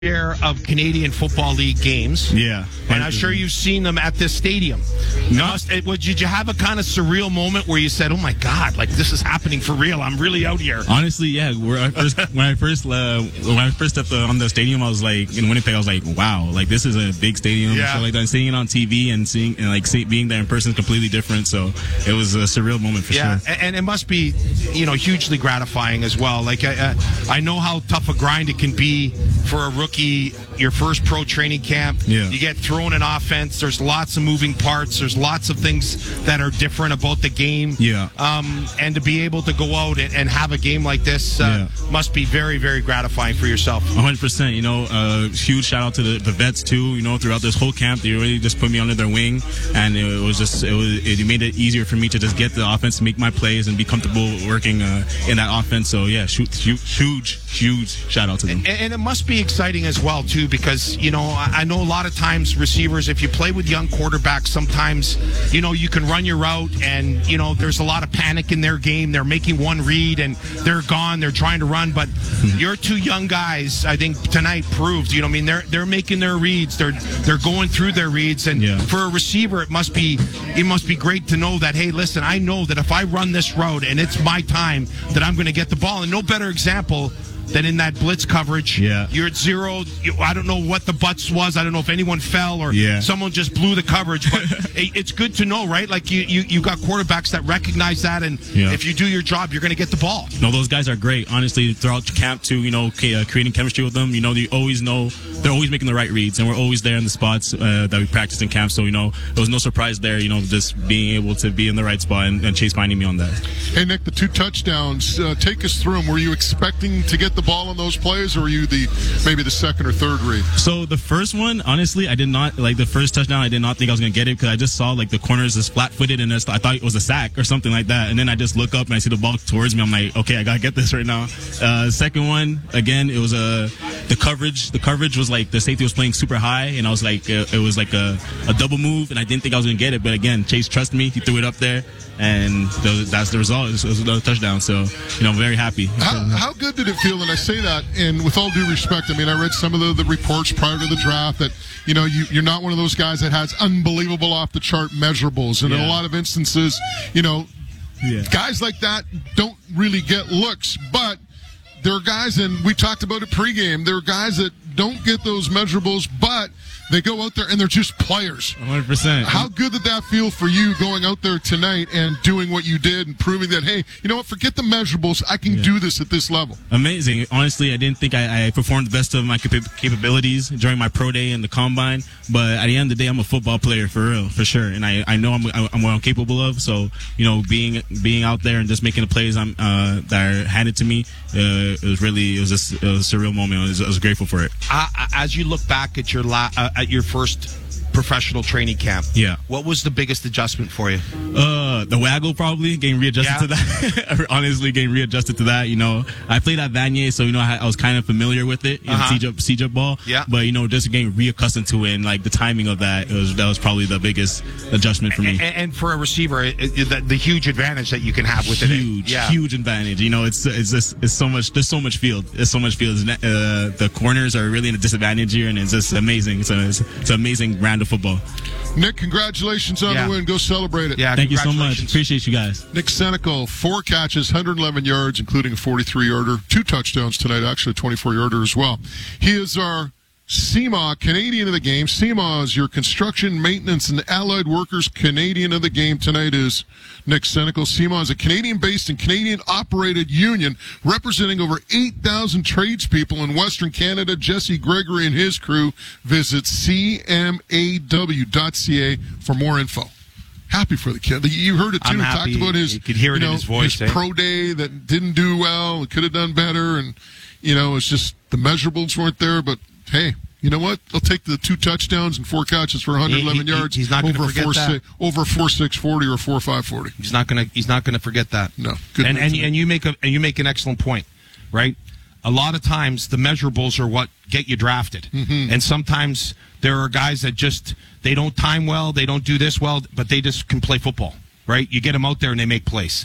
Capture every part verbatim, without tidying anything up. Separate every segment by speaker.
Speaker 1: share of Canadian Football League games.
Speaker 2: Yeah.
Speaker 1: And I'm sure you've seen them at this stadium.
Speaker 2: No.
Speaker 1: Must, it, did you have a kind of surreal moment where you said, oh my God, like this is happening for real. I'm really out here.
Speaker 2: Honestly, yeah. Where I first, when I first uh, when I first stepped on the stadium, I was like, in Winnipeg, I was like, wow, like this is a big stadium.
Speaker 1: Yeah.
Speaker 2: So, like, I'm seeing it on T V and seeing and like see, being there in person is completely different. So it was a surreal moment for
Speaker 1: yeah,
Speaker 2: sure.
Speaker 1: and, and it must be, you know, hugely gratifying as well. Like I, uh, I know how tough a grind it can be for a rookie. Your first pro training camp,
Speaker 2: Yeah.
Speaker 1: you get thrown in offense. There's lots of moving parts. There's lots of things that are different about the game.
Speaker 2: Yeah.
Speaker 1: Um, and to be able to go out and, and have a game like this uh,
Speaker 2: Yeah.
Speaker 1: must be very, very gratifying for yourself.
Speaker 2: one hundred percent. You know, uh, huge shout out to the, the vets too. You know, throughout this whole camp, they really just put me under their wing, and it was just it was it made it easier for me to just get the offense, make my plays, and be comfortable working uh, in that offense. So yeah, shoot, huge, huge, huge shout out to them.
Speaker 1: And, and it must be exciting as well too, because you know I, I know a lot of times receivers, if you play with young quarterbacks, sometimes you know you can run your route, and you know there's a lot of panic in their game. They're making one read and they're gone. They're trying to run, but your two young guys, I think tonight proved. You know, I mean, they're they're making their reads. They're they're going through their reads, and
Speaker 2: Yeah.
Speaker 1: for a receiver, it must be it must be great to know that. Hey, listen, I know that if I run this route and it's my time, that I'm going to get the ball. And no better example than in that blitz coverage.
Speaker 2: Yeah.
Speaker 1: You're at zero. You, I don't know what the butts was. I don't know if anyone fell or
Speaker 2: Yeah.
Speaker 1: someone just blew the coverage. But it, it's good to know, right? Like you, you, you got quarterbacks that recognize that, and
Speaker 2: Yeah.
Speaker 1: if you do your job, you're going to get the ball.
Speaker 2: No, those guys are great. Honestly, throughout camp too, you know, uh, creating chemistry with them. You know, you always know they're always making the right reads, and we're always there in the spots uh, that we practiced in camp. So you know, there was no surprise there. You know, just being able to be in the right spot and, and Chase finding me on that.
Speaker 3: Hey, Nick, the two touchdowns, uh, take us through them. Were you expecting to get the ball on those plays, or were you the maybe the second or third read?
Speaker 2: So the first one, honestly, I did not like the first touchdown. I did not think I was gonna get it because I just saw like the corners is flat-footed, and I thought it was a sack or something like that. And then I just look up and I see the ball towards me. I'm like, okay, I gotta get this right now. Uh, second one, again, it was a the coverage. The coverage was like the safety was playing super high, and I was like, uh, it was like a, a double move, and I didn't think I was gonna get it. But again, Chase trusted me. He threw it up there, and that's the result. It was, it was another touchdown. So you know, I'm very happy.
Speaker 3: How, how good did it feel? And I say that, and with all due respect, I mean, I read some of the, the reports prior to the draft that, you know, you, you're not one of those guys that has unbelievable off-the-chart measurables. And in
Speaker 2: Yeah.
Speaker 3: a lot of instances, you know,
Speaker 2: Yeah.
Speaker 3: guys like that don't really get looks. But there are guys, and we talked about it pregame, there are guys that don't get those measurables, but they go out there and they're just players.
Speaker 2: one hundred percent.
Speaker 3: How good did that feel for you going out there tonight and doing what you did and proving that, hey, you know what, forget the measurables, I can
Speaker 2: Yeah.
Speaker 3: do this at this level?
Speaker 2: Amazing. Honestly, I didn't think I, I performed the best of my capa- capabilities during my pro day and the combine. But at the end of the day, I'm a football player for real, for sure. And I, I know I'm, I'm what I'm capable of. So, you know, being being out there and just making the plays I'm, uh, that are handed to me, uh, it was really, it was, just, it was a surreal moment. I was, I was grateful for it.
Speaker 1: Uh, as you look back at your la- uh, at your first professional training camp,
Speaker 2: Yeah.
Speaker 1: what was the biggest adjustment for you?
Speaker 2: Uh, the waggle probably getting readjusted
Speaker 1: Yeah.
Speaker 2: to that. Honestly, getting readjusted to that. You know, I played at Vanier, so you know I, I was kind of familiar with it. You
Speaker 1: Uh-huh.
Speaker 2: know, C-jump, C-jump ball.
Speaker 1: Yeah.
Speaker 2: But you know, just getting reaccustomed to it and like the timing of that, it was that was probably the biggest adjustment for me.
Speaker 1: And, and for a receiver, it, it, the, the huge advantage that you can have with it.
Speaker 2: Huge,
Speaker 1: Yeah.
Speaker 2: huge advantage. You know, it's it's just it's so much. There's so much field. There's so much field. Uh, the corners are really in a disadvantage here, and it's just amazing. It's, a, it's, it's an amazing brand of football.
Speaker 3: Nick, congratulations on
Speaker 1: Yeah.
Speaker 3: the win. Go celebrate it.
Speaker 1: Yeah,
Speaker 2: Thank you so much.
Speaker 1: congratulations.
Speaker 2: Appreciate you guys.
Speaker 3: Nick Senecal, four catches, one hundred eleven yards, including a forty-three yarder, two touchdowns tonight, actually a twenty-four yarder as well. He is our C M A Canadian of the game. C M A is your construction, maintenance, and allied workers Canadian of the game. Tonight is Nick Senecal. C M A is a Canadian-based and Canadian-operated union representing over eight thousand tradespeople in Western Canada. Jesse Gregory and his crew visit C M A W dot C A for more info. Happy for the kid. You heard it too.
Speaker 1: I'm
Speaker 3: He
Speaker 1: happy.
Speaker 3: talked about his,
Speaker 1: You could hear it
Speaker 3: you
Speaker 1: in
Speaker 3: know,
Speaker 1: his voice,
Speaker 3: his
Speaker 1: eh?
Speaker 3: pro day that didn't do well, could have done better, and you know, it's just the measurables weren't there. But hey, you know what? I'll take the two touchdowns and four catches for one hundred eleven
Speaker 1: He- he-
Speaker 3: yards.
Speaker 1: he's not gonna
Speaker 3: over a
Speaker 1: forget
Speaker 3: four
Speaker 1: that.
Speaker 3: six, over a four six forty or a four five forty.
Speaker 1: He's not gonna. He's not gonna forget that.
Speaker 3: No, good
Speaker 1: and
Speaker 3: move
Speaker 1: and
Speaker 3: tonight.
Speaker 1: and you make a and you make an excellent point, right? A lot of times the measurables are what get you drafted,
Speaker 3: Mm-hmm.
Speaker 1: and sometimes there are guys that just they don't time well, they don't do this well, but they just can play football, right? You get them out there and they make plays.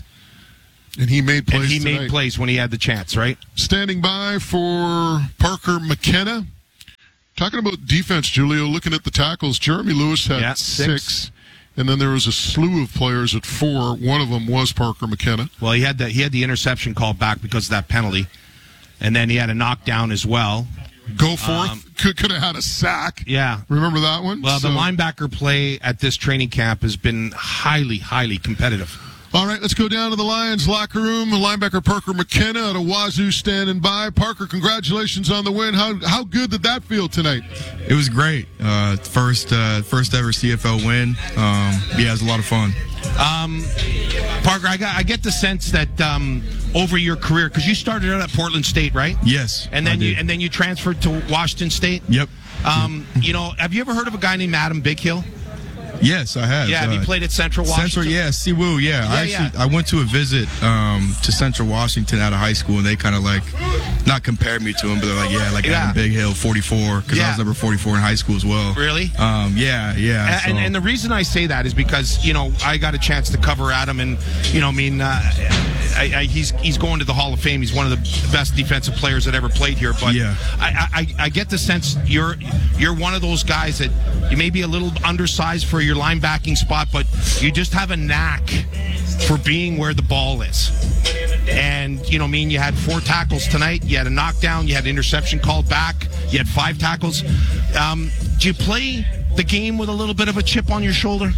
Speaker 3: And he made plays
Speaker 1: And he
Speaker 3: tonight.
Speaker 1: made plays when he had the chance, right?
Speaker 3: Standing by for Parker McKenna. Talking about defense, Julio, looking at the tackles, Jeremy Lewis had
Speaker 1: Yeah,
Speaker 3: six.
Speaker 1: six.
Speaker 3: And then there was a slew of players at four. One of them was Parker McKenna.
Speaker 1: Well, he had the he had the interception called back because of that penalty, and then he had a knockdown as well.
Speaker 3: Go forth.
Speaker 1: Um,
Speaker 3: could could have had a sack.
Speaker 1: Yeah.
Speaker 3: Remember that one?
Speaker 1: Well,
Speaker 3: So-
Speaker 1: the linebacker play at this training camp has been highly, highly competitive.
Speaker 3: All right, let's go down to the Lions locker room. Linebacker Parker McKenna out of Wazoo standing by. Parker, congratulations on the win. How how good did that feel tonight?
Speaker 4: It was great. Uh, first uh, first ever C F L win. Um, yeah, it was a lot of fun.
Speaker 1: Um, Parker, I, got, I get the sense that um, over your career, because you started out at Portland State, right?
Speaker 4: Yes.
Speaker 1: And then
Speaker 4: I
Speaker 1: you
Speaker 4: did.
Speaker 1: and then you transferred to Washington State.
Speaker 4: Yep.
Speaker 1: Um, you know, have you ever heard of a guy named Adam Bighill?
Speaker 4: Yes, I have.
Speaker 1: Yeah, have you
Speaker 4: Uh,
Speaker 1: played at Central Washington?
Speaker 4: Central, yeah, Siwoo, yeah. I
Speaker 1: Yeah,
Speaker 4: actually I went to a visit um, to Central Washington out of high school, and they kind of like not compared me to him, but they're like, yeah, like
Speaker 1: Yeah.
Speaker 4: Adam Big Hill, forty-four, because
Speaker 1: Yeah.
Speaker 4: I was number forty-four in high school as well.
Speaker 1: Really?
Speaker 4: Um, yeah, yeah.
Speaker 1: And,
Speaker 4: so-
Speaker 1: and, and the reason I say that is because, you know, I got a chance to cover Adam, and, you know, I mean, uh, I, I, he's he's going to the Hall of Fame. He's one of the best defensive players that ever played here. But
Speaker 4: Yeah.
Speaker 1: I, I, I get the sense you're you're one of those guys that you may be a little undersized for your linebacking spot, but you just have a knack for being where the ball is. And, you know, I mean, you had four tackles tonight. You had a knockdown. You had an interception called back. You had five tackles. Um, do you play the game with a little bit of a chip on your shoulder?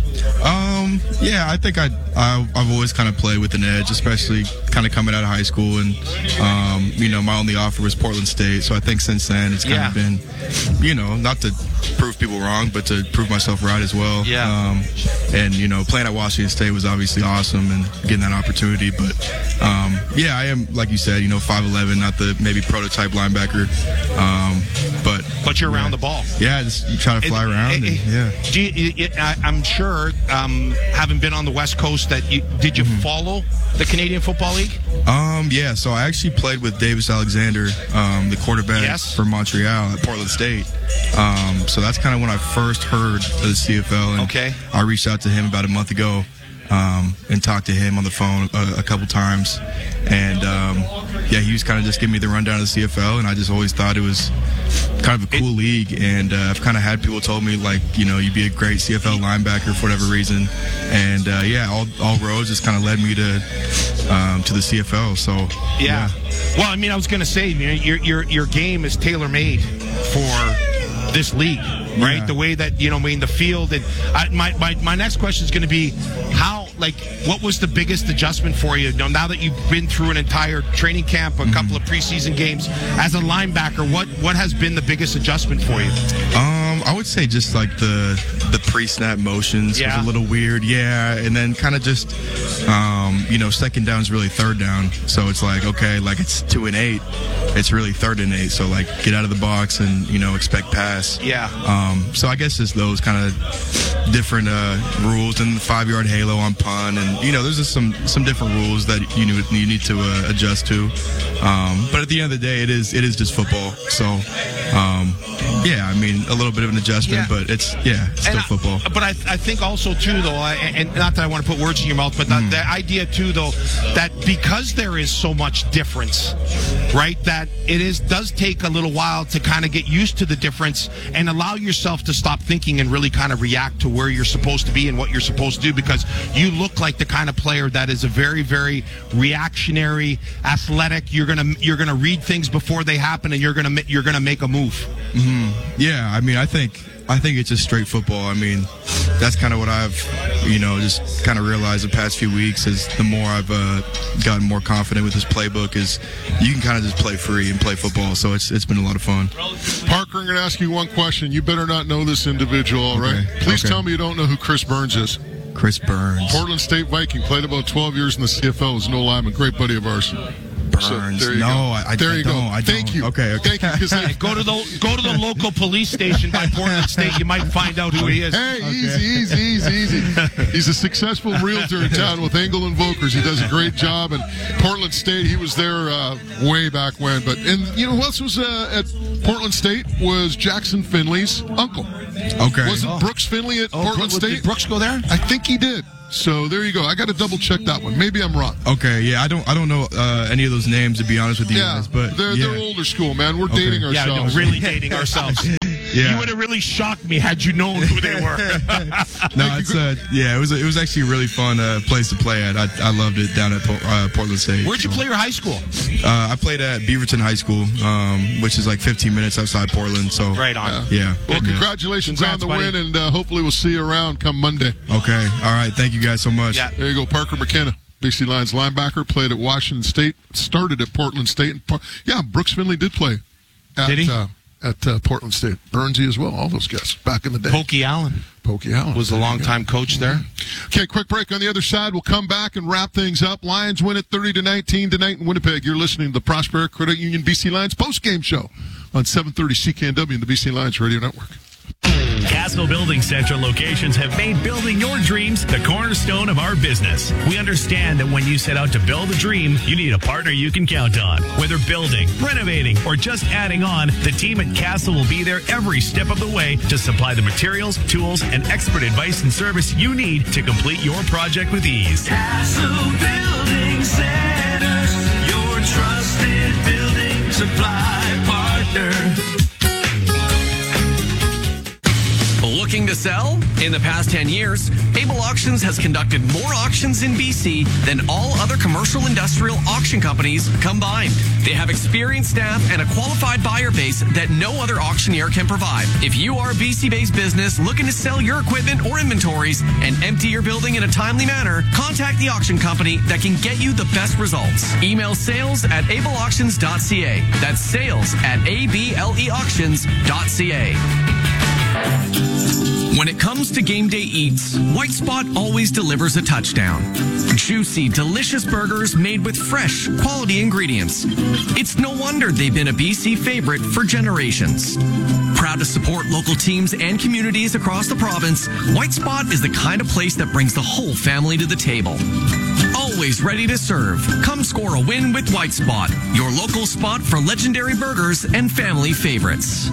Speaker 4: Um, yeah, I think I, I I've always kind of played with an edge, especially kind of coming out of high school, and um, you know, my only offer was Portland State, so I think since then it's kind
Speaker 1: Yeah.
Speaker 4: of been, you know, not to prove people wrong, but to prove myself right as well.
Speaker 1: Yeah.
Speaker 4: Um, and you know, playing at Washington State was obviously awesome, and getting that opportunity. But um, yeah, I am, like you said, you know, five eleven, not the maybe prototype linebacker, um, but
Speaker 1: But you're
Speaker 4: yeah.
Speaker 1: around the ball.
Speaker 4: Yeah, just you try to fly
Speaker 1: It-
Speaker 4: around.
Speaker 1: it-
Speaker 4: and,
Speaker 1: it-
Speaker 4: yeah.
Speaker 1: do you, it, I, I'm sure, um, having been on the West Coast, that you did you
Speaker 4: Mm-hmm.
Speaker 1: follow the Canadian Football League?
Speaker 4: Um, yeah, so I actually played with Davis Alexander, um, the quarterback
Speaker 1: Yes.
Speaker 4: for Montreal at Portland State. Um, so that's kind of when I first heard of the C F L. And
Speaker 1: Okay.
Speaker 4: I reached out to him about a month ago um, and talked to him on the phone a, a couple times. And, um, yeah, he was kind of just giving me the rundown of the C F L, and I just always thought it was kind of a cool league. And uh, I've kind of had people told me, like, you know, you'd be a great C F L linebacker for whatever reason. And, uh, yeah, all, all roads just kind of led me to um, to the C F L. So,
Speaker 1: Yeah. Well, I mean, I was going to say, you know, your your your game is tailor made for this league, right?
Speaker 4: Yeah.
Speaker 1: The way that, you know, I mean, the field. And I, my, my my next question is going to be how, like, what was the biggest adjustment for you? You know, now that you've been through an entire training camp, a
Speaker 4: Mm-hmm.
Speaker 1: couple of preseason games as a linebacker, what what has been the biggest adjustment for you?
Speaker 4: Um, I would say just like the the pre-snap motions
Speaker 1: Yeah.
Speaker 4: was a little weird, yeah, and then kind of just, um, you know, second down is really third down, so it's like, okay, like it's two and eight, it's really third and eight, so like get out of the box and, you know, expect pass.
Speaker 1: Yeah.
Speaker 4: Um, so I guess it's those kind of different uh, rules, and the five-yard halo on punt, and you know, there's just some some different rules that you need, you need to uh, adjust to. Um, but at the end of the day, it is it is just football. So, um, yeah, I mean, a little bit of an adjustment,
Speaker 1: Yeah.
Speaker 4: but it's yeah, it's still
Speaker 1: And I-
Speaker 4: football.
Speaker 1: But I, I think also too, though, I, and not that I want to put words in your mouth, but the,
Speaker 4: Mm.
Speaker 1: the idea too, though, that because there is so much difference, right? That it is does take a little while to kind of get used to the difference and allow yourself to stop thinking and really kind of react to where you're supposed to be and what you're supposed to do, because you look like the kind of player that is a very, very reactionary, athletic. You're gonna you're gonna read things before they happen, and you're gonna ma- you're gonna make a move.
Speaker 4: Yeah, I mean, I think I think it's just straight football. I mean, that's kind of what I've, you know, just kind of realized the past few weeks is the more I've uh, gotten more confident with this playbook is you can kind of just play free and play football. So it's it's been a lot of fun.
Speaker 3: Parker, I'm going to ask you one question. You better not know this individual, all right?
Speaker 4: Okay,
Speaker 3: Please
Speaker 4: okay.
Speaker 3: tell me you don't know who Chris Burns is.
Speaker 4: Chris Burns.
Speaker 3: Portland State Viking, played about twelve years in the C F L, was no lineman, great buddy of ours. So,
Speaker 4: Burns.
Speaker 3: there you
Speaker 4: no,
Speaker 3: go.
Speaker 4: I, I,
Speaker 3: there
Speaker 4: I
Speaker 3: you
Speaker 4: don't.
Speaker 3: go.
Speaker 4: I
Speaker 3: Thank
Speaker 4: don't.
Speaker 3: you.
Speaker 4: Okay, okay.
Speaker 3: Thank you. 'cause I-
Speaker 1: Go to the go to the local police station by Portland State. You might find out who he is.
Speaker 3: Hey, easy, easy, easy, easy. He's a successful realtor in town with Engel and Volkers. He does a great job. And Portland State, he was there uh, way back when. But and you know who else was uh, at Portland State was Jackson Finley's uncle.
Speaker 4: Okay.
Speaker 3: Wasn't Brooks Finley at Portland
Speaker 1: Did
Speaker 3: State?
Speaker 1: Brooks go there?
Speaker 3: I think he did. So there you go. I got to double check that one. Maybe I'm wrong.
Speaker 4: Okay, yeah, I don't, I don't know uh, any of those names to be honest with you
Speaker 3: Yeah,
Speaker 4: guys, but
Speaker 3: they're
Speaker 4: yeah.
Speaker 3: they're older school, man. We're
Speaker 4: Okay.
Speaker 3: dating
Speaker 1: Yeah, no,
Speaker 3: ourselves.
Speaker 1: really dating ourselves.
Speaker 4: Yeah, Yeah.
Speaker 1: You would have really shocked me had you known who they were.
Speaker 4: No, it's uh, yeah, it was a, it was actually a really fun uh, place to play at. I, I loved it down at uh, Portland State.
Speaker 1: Where'd you play your high school?
Speaker 4: Uh, I played at Beaverton High School, um, which is like fifteen minutes outside Portland. So
Speaker 1: right on.
Speaker 4: Yeah.
Speaker 3: Well,
Speaker 4: yeah.
Speaker 3: congratulations
Speaker 1: Congrats,
Speaker 3: on the
Speaker 1: buddy.
Speaker 3: win, and uh, hopefully we'll see you around come Monday.
Speaker 4: Okay. All right. Thank you guys so much.
Speaker 1: Yeah.
Speaker 3: There you go, Parker McKenna, B C Lions linebacker, played at Washington State, started at Portland State. And Par- yeah, Brooks Finley did play at,
Speaker 1: Did he?
Speaker 3: Uh, at uh, Portland State. Burnsy as well, all those guys back in the day.
Speaker 1: Pokey Allen
Speaker 3: Pokey Allen
Speaker 1: was a
Speaker 3: There you
Speaker 1: longtime
Speaker 3: go.
Speaker 1: coach there.
Speaker 3: Okay, quick break. On the other side, we'll come back and wrap things up. Lions win it thirty to nineteen tonight in Winnipeg. You're listening to the Prospera Credit Union B C Lions postgame show on seven thirty C K N W and the B C Lions Radio Network.
Speaker 5: Castle Building Center locations have made building your dreams the cornerstone of our business. We understand that when you set out to build a dream, you need a partner you can count on. Whether building, renovating, or just adding on, the team at Castle will be there every step of the way to supply the materials, tools, and expert advice and service you need to complete your project with ease.
Speaker 6: Castle Building Centers, your trusted building supply partner.
Speaker 7: Looking to sell? In the past ten years, Able Auctions has conducted more auctions in B C than all other commercial industrial auction companies combined. They have experienced staff and a qualified buyer base that no other auctioneer can provide. If you are a B C-based business looking to sell your equipment or inventories and empty your building in a timely manner, contact the auction company that can get you the best results. Email sales at able auctions dot c a. That's sales at a b l e auctions dot c a. When it comes to game day eats, White Spot always delivers a touchdown. Juicy, delicious burgers made with fresh, quality ingredients. It's no wonder they've been a B C favorite for generations. Proud to support local teams and communities across the province, White Spot is the kind of place that brings the whole family to the table. Always ready to serve. Come score a win with White Spot, your local spot for legendary burgers and family favorites.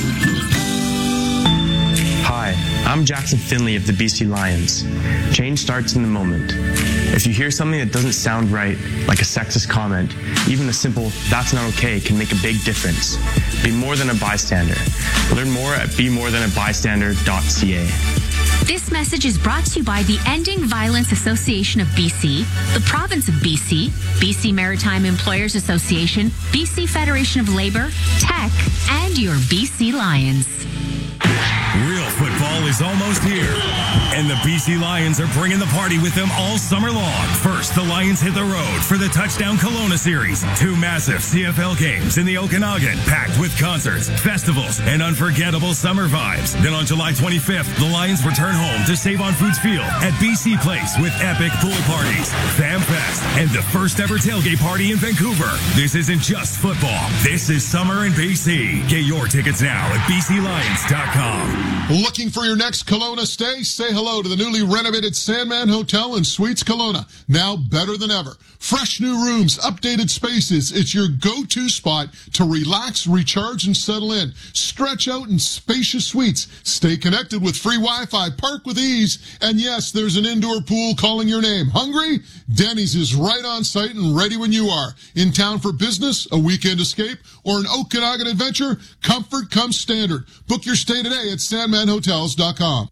Speaker 8: Hi, I'm Jackson Finley of the B C Lions. Change starts in the moment. If you hear something that doesn't sound right, like a sexist comment, even a simple, "that's not okay," can make a big difference. Be more than a bystander. Learn more at be more than a bystander dot c a.
Speaker 9: This message is brought to you by the Ending Violence Association of B C, the Province of B C, B C Maritime Employers Association, B C Federation of Labor, Tech, and your B C Lions.
Speaker 5: Real football is almost here, and the B C Lions are bringing the party with them all summer long. First, the Lions hit the road for the Touchdown Kelowna Series. Two massive C F L games in the Okanagan, packed with concerts, festivals, and unforgettable summer vibes. Then on July twenty-fifth, the Lions return home to Save on Foods Field at B C Place with epic pool parties, Fam Fest, and the first ever tailgate party in Vancouver. This isn't just football. This is summer in B C. Get your tickets now at b c lions dot com.
Speaker 3: Looking for your next Kelowna stay? Say hello to the newly renovated Sandman Hotel and Suites Kelowna. Now better than ever. Fresh new rooms, updated spaces. It's your go-to spot to relax, recharge, and settle in. Stretch out in spacious suites. Stay connected with free Wi-Fi. Park with ease. And yes, there's an indoor pool calling your name. Hungry? Denny's is right on site and ready when you are. In town for business, a weekend escape, or an Okanagan adventure? Comfort comes standard. Book your stay today at sandman hotels dot com.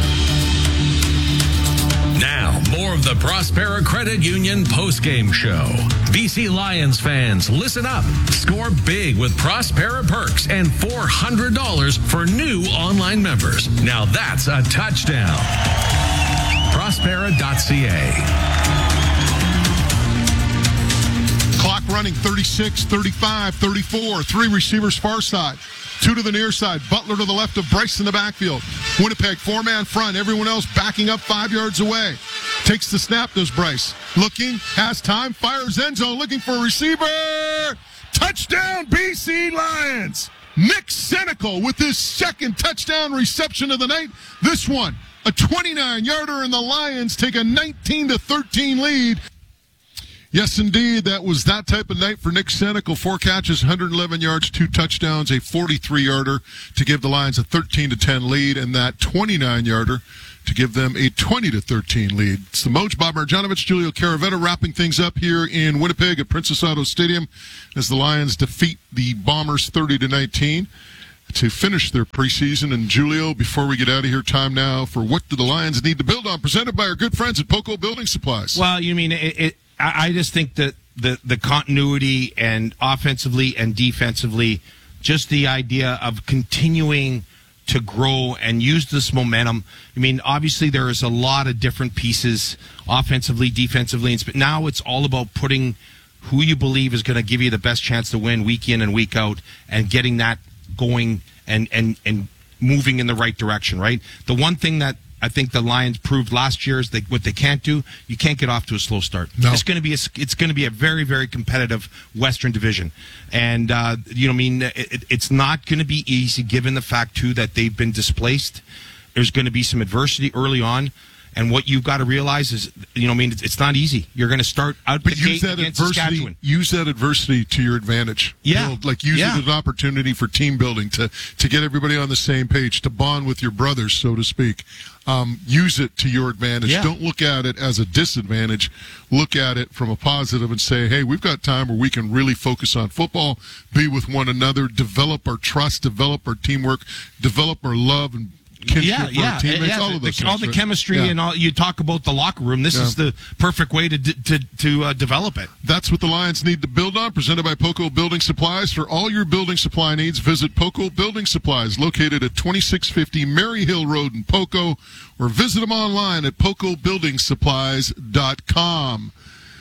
Speaker 5: Now, more of the Prospera Credit Union postgame show. B C Lions fans, listen up. Score big with Prospera perks and four hundred dollars for new online members. Now that's a touchdown. Prospera dot c a.
Speaker 3: Clock running, thirty-six, thirty-five, thirty-four. Three receivers far side. Two to the near side. Butler to the left of Bryce in the backfield. Winnipeg, four-man front. Everyone else backing up five yards away. Takes the snap, does Bryce. Looking, has time, fires end zone, looking for a receiver. Touchdown, B C Lions. Nick Senecal with his second touchdown reception of the night. This one, a twenty-nine-yarder, and the Lions take a nineteen to thirteen lead. Yes, indeed, that was that type of night for Nick Senecal. Four catches, one hundred eleven yards, two touchdowns, a forty-three-yarder to give the Lions a thirteen to ten lead, and that twenty-nine-yarder to give them a twenty to thirteen lead. It's the Moj, Bob Marjanovic, Julio Caravetta wrapping things up here in Winnipeg at Princess Auto Stadium as the Lions defeat the Bombers thirty to nineteen. to finish their preseason. And Julio, before we get out of here, time now for What Do the Lions Need to Build On, presented by our good friends at Poco Building Supplies.
Speaker 1: Well, you mean, it, it, I I just think that the, the continuity and offensively and defensively, just the idea of continuing to grow and use this momentum. I mean, obviously there is a lot of different pieces offensively, defensively, and now it's all about putting who you believe is going to give you the best chance to win week in and week out and getting that going and, and, and moving in the right direction, right? The one thing that I think the Lions proved last year is that what they can't do, you can't get off to a slow start.
Speaker 3: No.
Speaker 1: It's going to be a, it's going to be a very, very competitive Western Division. And, uh, you know, I mean, it, it's not going to be easy given the fact, too, that they've been displaced. There's going to be some adversity early on. And what you've got to realize is, you know, I mean, it's, it's not easy. You're going to start out
Speaker 3: but
Speaker 1: the
Speaker 3: use
Speaker 1: gate
Speaker 3: that
Speaker 1: against
Speaker 3: adversity.
Speaker 1: Saskatchewan.
Speaker 3: Use that adversity to your advantage.
Speaker 1: Yeah.
Speaker 3: You know, like use
Speaker 1: yeah.
Speaker 3: it as an opportunity for team building to to get everybody on the same page, to bond with your brothers, so to speak. Um, use it to your advantage.
Speaker 1: Yeah.
Speaker 3: Don't look at it as a disadvantage. Look at it from a positive and say, hey, we've got time where we can really focus on football, be with one another, develop our trust, develop our teamwork, develop our love and kinship
Speaker 1: Yeah,
Speaker 3: for
Speaker 1: yeah,
Speaker 3: our teammates,
Speaker 1: yeah.
Speaker 3: all
Speaker 1: The,
Speaker 3: of those
Speaker 1: the, all
Speaker 3: things,
Speaker 1: the
Speaker 3: right?
Speaker 1: chemistry
Speaker 3: Yeah.
Speaker 1: and all. You talk about the locker room. This
Speaker 3: Yeah.
Speaker 1: is the perfect way to to to uh, develop it.
Speaker 3: That's what the Lions need to build on. Presented by Poco Building Supplies. For all your building supply needs, visit Poco Building Supplies, located at twenty-six fifty Mary Hill Road in Poco, or visit them online at poco building supplies dot com.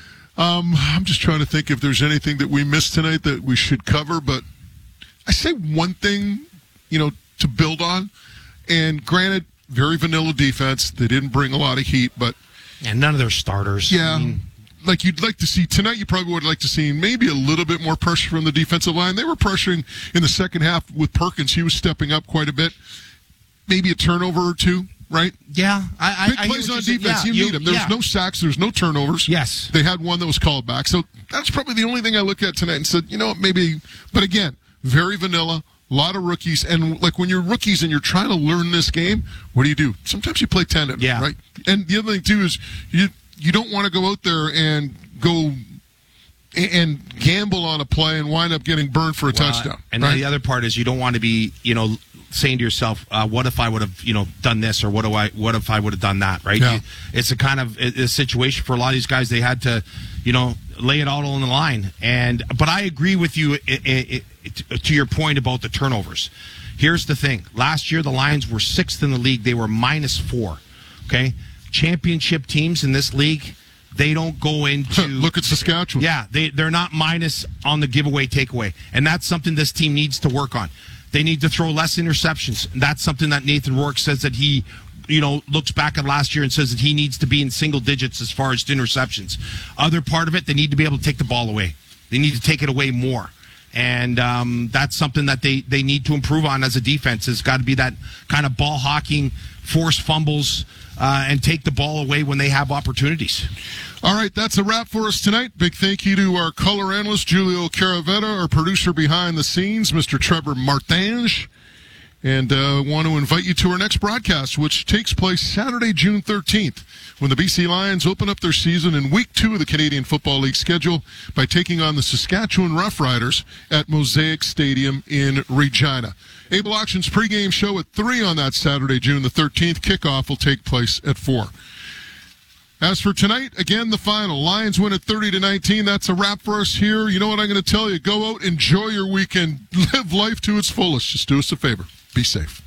Speaker 3: Um, I'm just trying to think if there's anything that we missed tonight that we should cover, but I say one thing, you know, to build on, and granted, very vanilla defense. They didn't bring a lot of heat, but
Speaker 1: And none of their starters.
Speaker 3: yeah,
Speaker 1: I mean,
Speaker 3: like you'd like to see tonight. You probably would like to see maybe a little bit more pressure from the defensive line. They were pressuring in the second half with Perkins. He was stepping up quite a bit. Maybe a turnover or two, right?
Speaker 1: yeah, I,
Speaker 3: Big
Speaker 1: I, I
Speaker 3: plays
Speaker 1: hear
Speaker 3: on
Speaker 1: what you're saying.
Speaker 3: defense.
Speaker 1: Yeah,
Speaker 3: you need them. There's
Speaker 1: yeah.
Speaker 3: no sacks. There's no turnovers.
Speaker 1: Yes.
Speaker 3: They had one that was called back. So that's probably the only thing I look at tonight and said, you know what, maybe. But again, very vanilla. A lot of rookies, and like when you're rookies and you're trying to learn this game, what do you do? Sometimes you play tandem,
Speaker 1: Yeah.
Speaker 3: right? And the other thing too is you you don't want to go out there and go and gamble on a play and wind up getting burned for a
Speaker 1: Well,
Speaker 3: touchdown.
Speaker 1: And
Speaker 3: right?
Speaker 1: then the other part is you don't want to be, you know, saying to yourself, uh, "What if I would have, you know, done this, or what do I, what if I would have done that?" Right?
Speaker 3: Yeah.
Speaker 1: You, it's a kind of a, a situation for a lot of these guys. They had to, you know, lay it all on the line. And but I agree with you it, it, it, to your point about the turnovers. Here's the thing: last year the Lions were sixth in the league. They were minus four. Okay, championship teams in this league, they don't go into
Speaker 3: Look at Saskatchewan.
Speaker 1: Yeah, they they're not minus on the giveaway takeaway, and that's something this team needs to work on. They need to throw less interceptions. That's something that Nathan Rourke says that he, you know, looks back at last year and says that he needs to be in single digits as far as interceptions. Other part of it, they need to be able to take the ball away. They need to take it away more. And um, that's something that they, they need to improve on as a defense. It's got to be that kind of ball hawking, force fumbles, uh, and take the ball away when they have opportunities.
Speaker 3: All right, that's a wrap for us tonight. Big thank you to our color analyst, Julio Caravetta, our producer behind the scenes, Mister Trevor Martinge. And uh, want to invite you to our next broadcast, which takes place Saturday, June thirteenth, when the B C Lions open up their season in week two of the Canadian Football League schedule by taking on the Saskatchewan Roughriders at Mosaic Stadium in Regina. Able Auctions pregame show at three on that Saturday, June the thirteenth. Kickoff will take place at four. As for tonight, again, the final. Lions win at thirty to nineteen. That's a wrap for us here. You know what I'm going to tell you? Go out, enjoy your weekend, live life to its fullest. Just do us a favor. Be safe.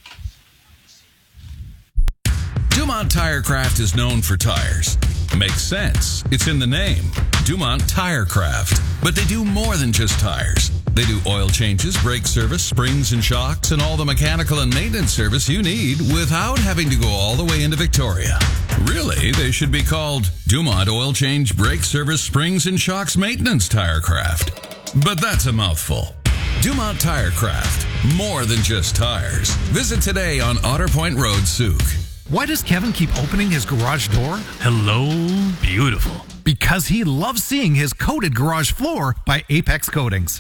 Speaker 10: Dumont Tirecraft is known for tires. Makes sense. It's in the name. Dumont Tirecraft. But they do more than just tires. They do oil changes, brake service, springs and shocks, and all the mechanical and maintenance service you need without having to go all the way into Victoria. Really, they should be called Dumont Oil Change, Brake Service, Springs and Shocks Maintenance Tirecraft. But that's a mouthful. Dumont Tirecraft. More than just tires. Visit today on Otter Point Road, Souk.
Speaker 11: Why does Kevin keep opening his garage door? Hello, beautiful. Because he loves seeing his coated garage floor by Apex Coatings.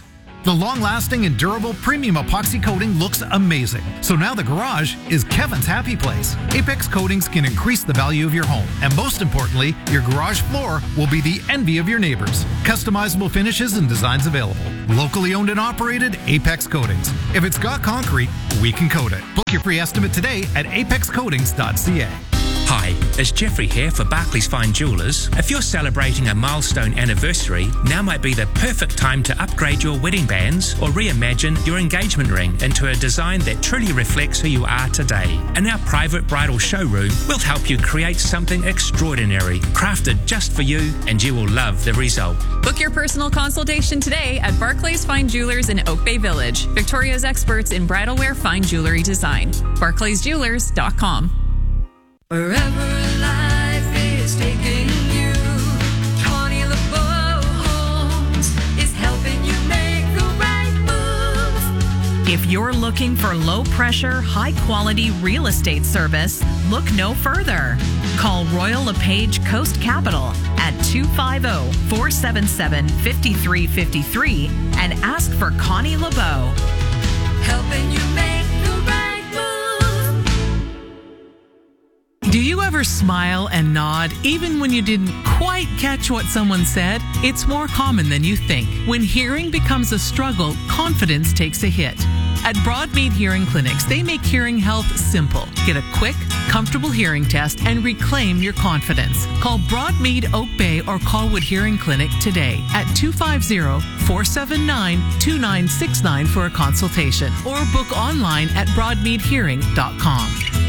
Speaker 11: The long-lasting and durable premium epoxy coating looks amazing. So now the garage is Kevin's happy place. Apex Coatings can increase the value of your home. And most importantly, your garage floor will be the envy of your neighbors. Customizable finishes and designs available. Locally owned and operated, Apex Coatings. If it's got concrete, we can coat it. Book your free estimate today at apex coatings dot c a.
Speaker 12: Hi, it's Jeffrey here for Barclays Fine Jewelers. If you're celebrating a milestone anniversary, now might be the perfect time to upgrade your wedding bands or reimagine your engagement ring into a design that truly reflects who you are today. In our private bridal showroom, we'll help you create something extraordinary, crafted just for you, and you will love the result.
Speaker 13: Book your personal consultation today at Barclays Fine Jewelers in Oak Bay Village, Victoria's experts in bridal wear fine jewelry design. barclays jewelers dot com.
Speaker 6: Wherever life is taking you, Connie LeBeau Homes is helping you make the right move.
Speaker 14: If you're looking for low-pressure, high-quality real estate service, look no further. Call Royal LePage Coast Capital at two five zero, four seven seven, five three five three and ask for Connie LeBeau.
Speaker 6: Helping you make the right move.
Speaker 15: Do you ever smile and nod even when you didn't quite catch what someone said? It's more common than you think. When hearing becomes a struggle, confidence takes a hit. At Broadmead Hearing Clinics, they make hearing health simple. Get a quick, comfortable hearing test and reclaim your confidence. Call Broadmead Oak Bay or Colwood Hearing Clinic today at two five zero, four seven nine, two nine six nine for a consultation or book online at broadmead hearing dot com.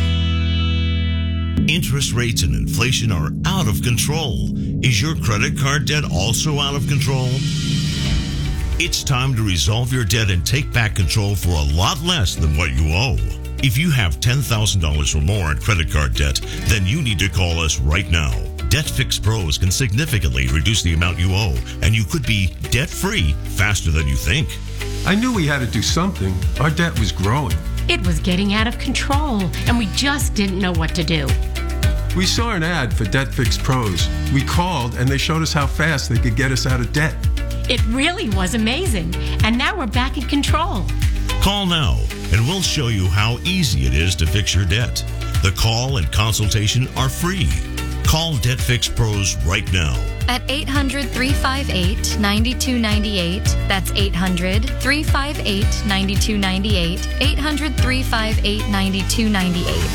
Speaker 16: Interest rates and inflation are out of control. Is your credit card debt also out of control? It's time to resolve your debt and take back control for a lot less than what you owe. If you have ten thousand dollars or more in credit card debt, then you need to call us right now. Debt Fix Pros can significantly reduce the amount you owe, and you could be debt-free faster than you think.
Speaker 17: I knew we had to do something. Our debt was growing.
Speaker 18: It was getting out of control, and we just didn't know what to do.
Speaker 17: We saw an ad for Debt Fix Pros. We called, and they showed us how fast they could get us out of debt.
Speaker 18: It really was amazing, and now we're back in control.
Speaker 16: Call now, and we'll show you how easy it is to fix your debt. The call and consultation are free. Call Debt Fix Pros right now.
Speaker 19: At eight hundred, three five eight, nine two nine eight. That's eight hundred, three five eight, nine two nine eight. eight hundred, three five eight, nine two nine eight.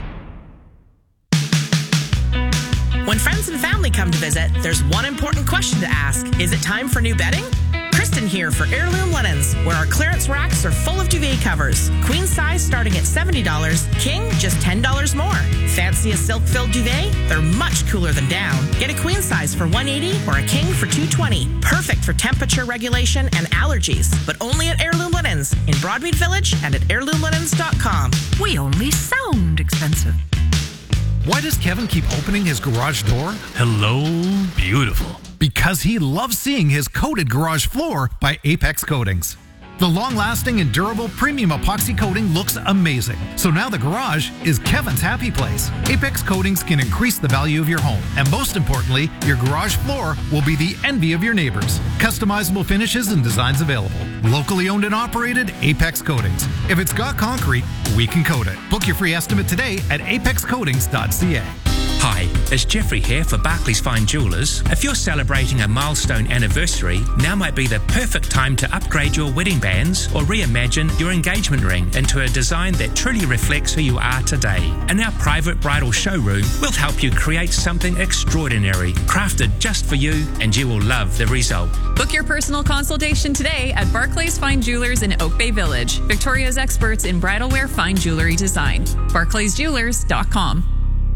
Speaker 14: When friends and family come to visit, there's one important question to ask. Is it time for new bedding? Kristen here for Heirloom Linens, where our clearance racks are full of duvet covers. Queen size starting at seventy dollars, king just ten dollars more. Fancy a silk-filled duvet? They're much cooler than down. Get a queen size for one hundred eighty dollars or a king for two hundred twenty dollars. Perfect for temperature regulation and allergies, but only at Heirloom Linens in Broadmead Village and at heirloom linens dot com.
Speaker 11: We only sound expensive. Why does Kevin keep opening his garage door? Hello, beautiful. Because he loves seeing his coated garage floor by Apex Coatings. The long-lasting and durable premium epoxy coating looks amazing. So now the garage is Kevin's happy place. Apex Coatings can increase the value of your home. And most importantly, your garage floor will be the envy of your neighbors. Customizable finishes and designs available. Locally owned and operated, Apex Coatings. If it's got concrete, we can coat it. Book your free estimate today at apex coatings dot c a.
Speaker 12: Hi, it's Jeffrey here for Barclays Fine Jewelers. If you're celebrating a milestone anniversary, now might be the perfect time to upgrade your wedding bands or reimagine your engagement ring into a design that truly reflects who you are today. In our private bridal showroom, we'll help you create something extraordinary, crafted just for you, and you will love the result.
Speaker 13: Book your personal consultation today at Barclays Fine Jewelers in Oak Bay Village, Victoria's experts in bridal wear fine jewelry design. barclays jewelers dot com.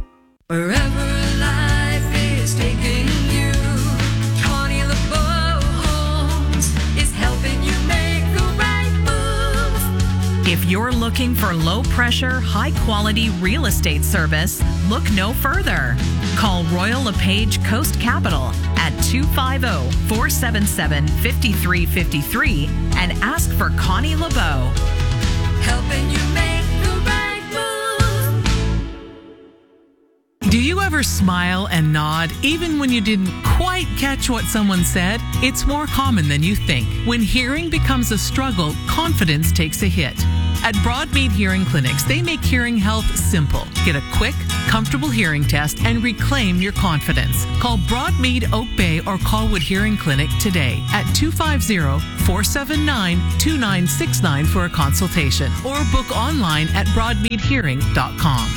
Speaker 6: Wherever life is taking you, Connie LeBeau Homes is helping you make the right move.
Speaker 14: If you're looking for low-pressure, high-quality real estate service, look no further. Call Royal LePage Coast Capital at two five zero, four seven seven, five three five three and ask for Connie LeBeau.
Speaker 6: Helping you make the right move.
Speaker 15: Do Do you ever smile and nod even when you didn't quite catch what someone said? It's more common than you think. When hearing becomes a struggle, confidence takes a hit. At Broadmead Hearing Clinics, they make hearing health simple. Get a quick, comfortable hearing test and reclaim your confidence. Call Broadmead Oak Bay or Colwood Hearing Clinic today at two five zero, four seven nine, two nine six nine for a consultation or book online at broadmead hearing dot com.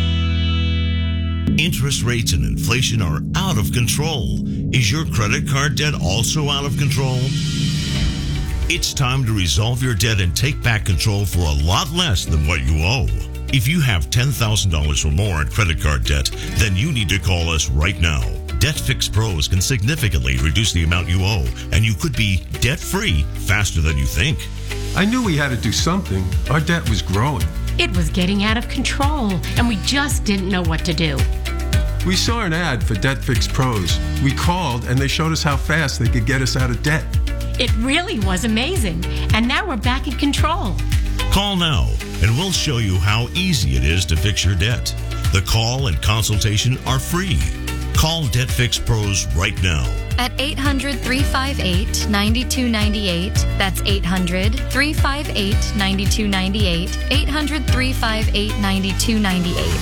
Speaker 16: Interest rates and inflation are out of control. Is your credit card debt also out of control? It's time to resolve your debt and take back control for a lot less than what you owe. If you have ten thousand dollars or more in credit card debt, then you need to call us right now. DebtFix Pros can significantly reduce the amount you owe, and you could be debt-free faster than you think.
Speaker 17: I knew we had to do something. Our debt was growing.
Speaker 18: It was getting out of control, and we just didn't know what to do.
Speaker 17: We saw an ad for DebtFix Pros. We called, and they showed us how fast they could get us out of debt.
Speaker 18: It really was amazing, and now we're back in control.
Speaker 16: Call now, and we'll show you how easy it is to fix your debt. The call and consultation are free. Call DebtFix Pros right now.
Speaker 19: At eight hundred, three five eight, nine two nine eight. That's eight hundred, three five eight, nine two nine eight. eight hundred, three five eight, nine two nine eight.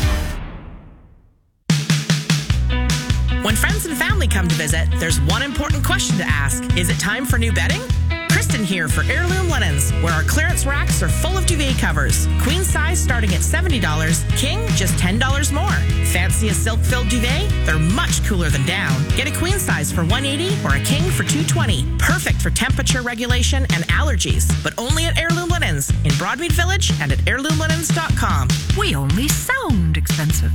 Speaker 14: When friends and family come to visit, there's one important question to ask. Is it time for new bedding? Kristen here for Heirloom Linens, where our clearance racks are full of duvet covers. Queen size starting at seventy dollars, king just ten dollars more. Fancy a silk-filled duvet? They're much cooler than down. Get a queen size for one hundred eighty dollars or a king for two hundred twenty dollars. Perfect for temperature regulation and allergies, but only at Heirloom Linens in Broadmead Village and at heirloom linens dot com.
Speaker 15: We only sound expensive.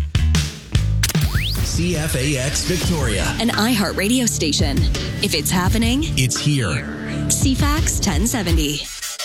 Speaker 20: C F A X Victoria,
Speaker 21: an iHeart radio station. If it's happening,
Speaker 20: it's here.
Speaker 21: C FAX ten seventy.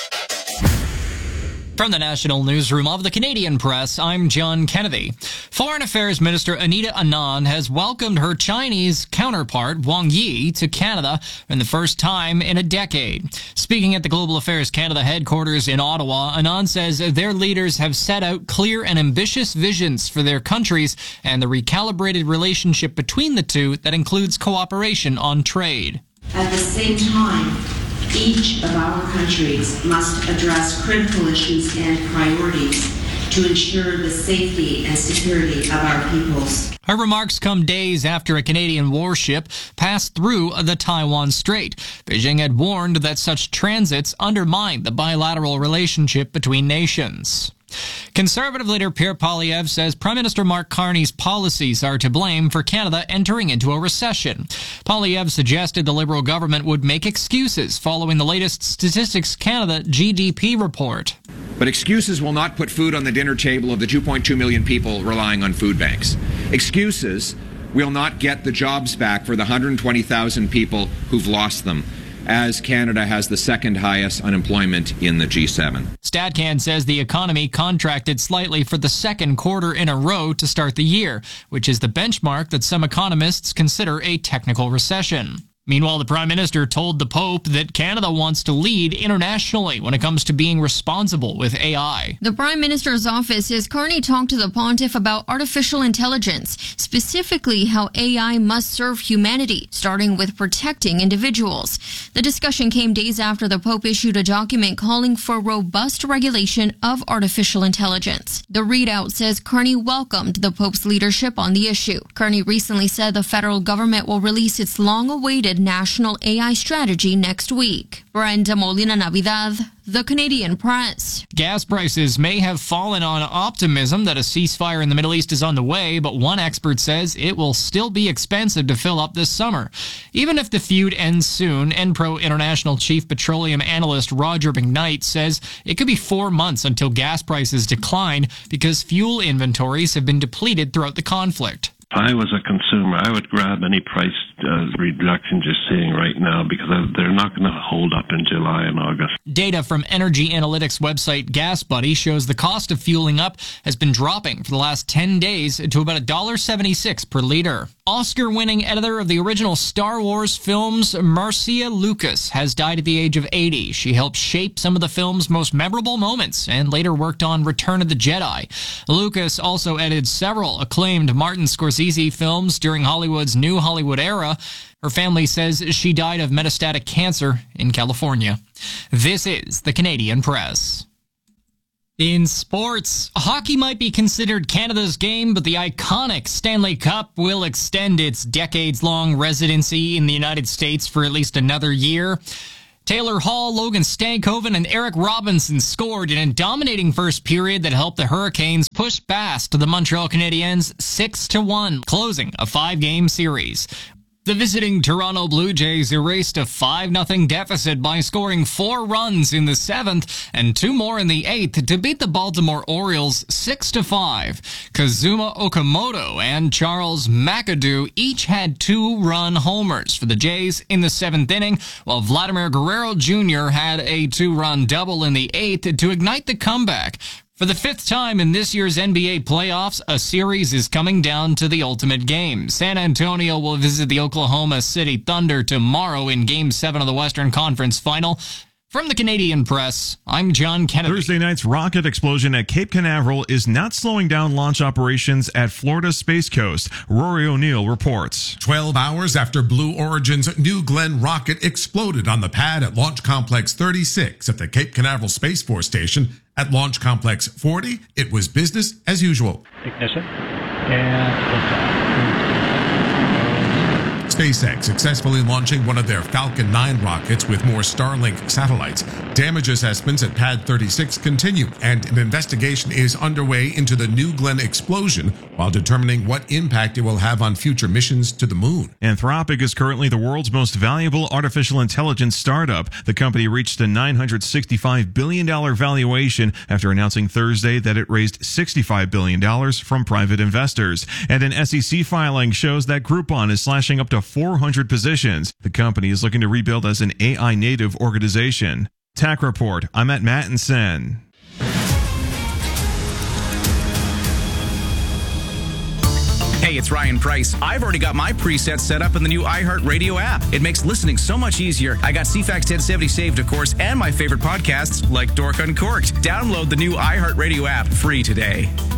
Speaker 22: From the National Newsroom of the Canadian Press, I'm John Kennedy. Foreign Affairs Minister Anita Anand has welcomed her Chinese counterpart, Wang Yi, to Canada for the first time in a decade. Speaking at the Global Affairs Canada headquarters in Ottawa, Anand says their leaders have set out clear and ambitious visions for their countries and the recalibrated relationship between the two that includes cooperation on trade.
Speaker 23: At the same time, each of our countries must address critical issues and priorities to ensure the safety and security of our peoples.
Speaker 22: Her remarks come days after a Canadian warship passed through the Taiwan Strait. Beijing had warned that such transits undermine the bilateral relationship between nations. Conservative leader Pierre Poilievre says Prime Minister Mark Carney's policies are to blame for Canada entering into a recession. Poilievre suggested the Liberal government would make excuses following the latest Statistics Canada G D P report.
Speaker 24: But excuses will not put food on the dinner table of the two point two million people relying on food banks. Excuses will not get the jobs back for the one hundred twenty thousand people who've lost them, as Canada has the second highest unemployment in the G seven.
Speaker 22: StatCan says the economy contracted slightly for the second quarter in a row to start the year, which is the benchmark that some economists consider a technical recession. Meanwhile, the Prime Minister told the Pope that Canada wants to lead internationally when it comes to being responsible with A I.
Speaker 25: The Prime Minister's office says Carney talked to the Pontiff about artificial intelligence, specifically how A I must serve humanity, starting with protecting individuals. The discussion came days after the Pope issued a document calling for robust regulation of artificial intelligence. The readout says Carney welcomed the Pope's leadership on the issue. Carney recently said the federal government will release its long-awaited national A I strategy next week. Brenda Molina Navidad, The Canadian Press.
Speaker 22: Gas prices may have fallen on optimism that a ceasefire in the Middle East is on the way, but one expert says it will still be expensive to fill up this summer. Even if the feud ends soon, Enpro International Chief Petroleum Analyst Roger McKnight says it could be four months until gas prices decline because fuel inventories have been depleted throughout the conflict.
Speaker 26: If I was a consumer, I would grab any price
Speaker 2: uh, reduction just sitting right now because they're not going to hold up in July and August.
Speaker 22: Data from energy analytics website GasBuddy shows the cost of fueling up has been dropping for the last ten days to about one dollar seventy-six per liter. Oscar-winning editor of the original Star Wars films, Marcia Lucas, has died at the age of eighty. She helped shape some of the film's most memorable moments and later worked on Return of the Jedi. Lucas also edited several acclaimed Martin Scorsese films during Hollywood's New Hollywood era. Her family says she died of metastatic cancer in California. This is the Canadian Press. In sports, hockey might be considered Canada's game, but the iconic Stanley Cup will extend its decades-long residency in the United States for at least another year. Taylor Hall, Logan Stankoven, and Eric Robinson scored in a dominating first period that helped the Hurricanes push past the Montreal Canadiens six to one, closing a five-game series. The visiting Toronto Blue Jays erased a five nothing deficit by scoring four runs in the seventh and two more in the eighth to beat the Baltimore Orioles six to five. Kazuma Okamoto and Charles McAdoo each had two-run homers for the Jays in the seventh inning, while Vladimir Guerrero Junior had a two-run double in the eighth to ignite the comeback. For the fifth time in this year's N B A playoffs, a series is coming down to the ultimate game. San Antonio will visit the Oklahoma City Thunder tomorrow in Game seven of the Western Conference Final. From the Canadian Press, I'm John Kennedy.
Speaker 4: Thursday night's rocket explosion at Cape Canaveral is not slowing down launch operations at Florida's Space Coast. Rory O'Neill reports.
Speaker 7: Twelve hours after Blue Origin's New Glenn rocket exploded on the pad at Launch Complex thirty-six at the Cape Canaveral Space Force Station, at Launch Complex forty, it was business as usual.
Speaker 8: Ignition and
Speaker 7: SpaceX successfully launching one of their Falcon nine rockets with more Starlink satellites. Damage assessments at Pad thirty-six continue, and an investigation is underway into the New Glenn explosion while determining what impact it will have on future missions to the moon.
Speaker 4: Anthropic is currently the world's most valuable artificial intelligence startup. The company reached a nine hundred sixty-five billion dollars valuation after announcing Thursday that it raised sixty-five billion dollars from private investors. And an S E C filing shows that Groupon is slashing up to four hundred positions. The company is looking to rebuild as an A I native organization. Tech Report, I'm at Mattinson.
Speaker 9: Hey, it's Ryan Price. I've already got my presets set up in the new iHeartRadio app. It makes listening so much easier. I got C FAX ten seventy saved, of course, and my favorite podcasts like Dork Uncorked. Download the new iHeartRadio app free today.